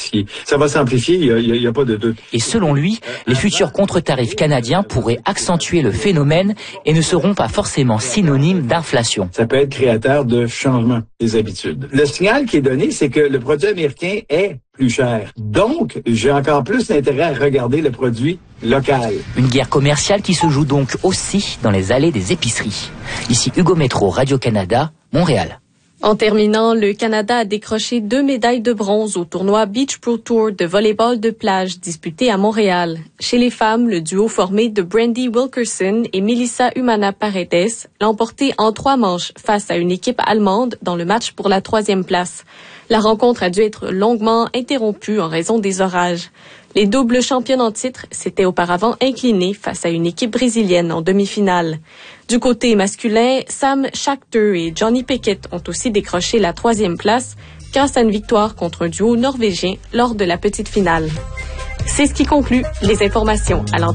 complexifier. Ça va s'amplifier, il y a pas de doute. Et selon lui, les futurs contre-tarifs canadiens pourraient accentuer le phénomène et ne seront pas forcément synonymes d'inflation. Ça peut être créateur de changement des habitudes. Le signal qui est donné, c'est que le produit américain est plus cher. Donc, j'ai encore plus d'intérêt à regarder le produit local. Une guerre commerciale qui se joue donc aussi dans les allées des épiceries. Ici Hugo Métro, Radio-Canada, Montréal. En terminant, le Canada a décroché 2 médailles de bronze au tournoi Beach Pro Tour de volleyball de plage disputé à Montréal. Chez les femmes, le duo formé de Brandy Wilkerson et Melissa Humana Paredes l'a emporté en 3 manches face à une équipe allemande dans le match pour la 3e place. La rencontre a dû être longuement interrompue en raison des orages. Les doubles championnes en titre s'étaient auparavant inclinées face à une équipe brésilienne en demi-finale. Du côté masculin, Sam Schachter et Johnny Pickett ont aussi décroché la 3e place grâce à une victoire contre un duo norvégien lors de la petite finale. C'est ce qui conclut les informations à l'antenne.